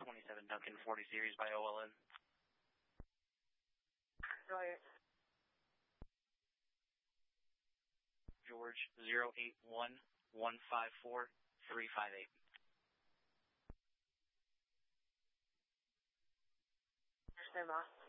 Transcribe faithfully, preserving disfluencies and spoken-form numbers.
twenty-seven Duncan forty series by O L N. Right. George zero eight one one five four three five eight. Stand by.